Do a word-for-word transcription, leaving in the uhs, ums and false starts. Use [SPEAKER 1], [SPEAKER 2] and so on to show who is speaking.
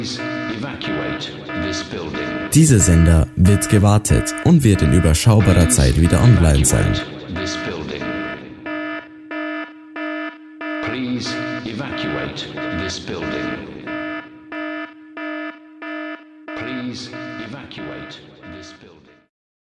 [SPEAKER 1] Dieser Sender wird gewartet und wird in überschaubarer Zeit wieder online sein.
[SPEAKER 2] Please evacuate this building. Please evacuate.